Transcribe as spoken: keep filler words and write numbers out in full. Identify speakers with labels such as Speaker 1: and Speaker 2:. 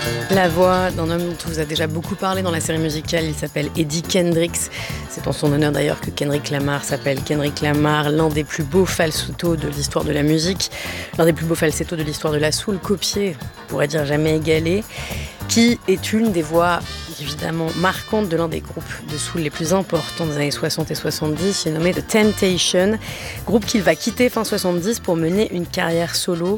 Speaker 1: La voix d'un homme dont on vous a déjà beaucoup parlé dans la série musicale, il s'appelle Eddie Kendricks. C'est en son honneur d'ailleurs que Kendrick Lamar s'appelle Kendrick Lamar, l'un des plus beaux falsettos de l'histoire de la musique, l'un des plus beaux falsettos de l'histoire de la soul, copié, on pourrait dire jamais égalé, qui est une des voix évidemment marquante de l'un des groupes de soul les plus importants des années soixante et soixante-dix, j'ai nommé The Temptations, groupe qu'il va quitter fin soixante-dix pour mener une carrière solo